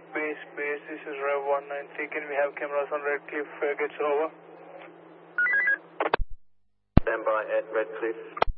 Base, this is Rev 193. Can we have cameras on Redcliffe? Gets over. Stand by at Redcliffe.